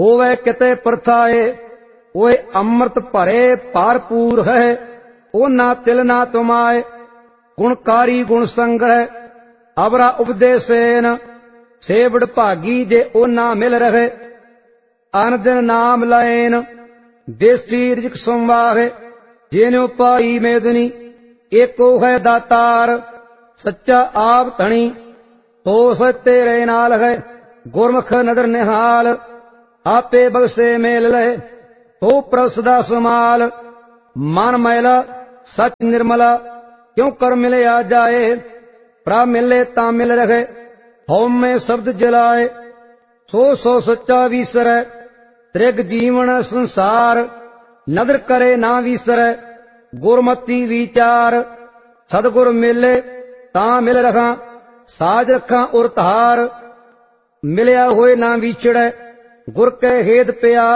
ਹੋਵੇ ਕਿਤੇ ਪਰਥਾਏ। ओए अमृत भरे भारपूर है, ओ ना तिल ना तुमाए। गुणकारी गुण संग्रह अबरा उपदेसेन, सेवड़ भागी जे ओ ना मिल रहे। अन दिन नाम लैन देसी रिजक संवाहे, जेनो पाई मेदनी एको है दातार। सच्चा आप धनी तो स तेरे नाल है, गुरमुख नदर निहाल आपे बगसे मेल लहे। हो प्रभ सदा समाल मन मैला सच निर्मला, क्यों कर मिले आ जाए। प्रभ मिले ता मिल रहे, होम में शब्द जलाए। सो सो सच्चा विसरै, त्रिग जीवन संसार। नदर करे ना विसरै, गुरमति विचार। सदगुर मिले ता मिल रखा, साज रखा उर धार। मिलिया होए ना विछड़ै, गुर के हेद प्यार।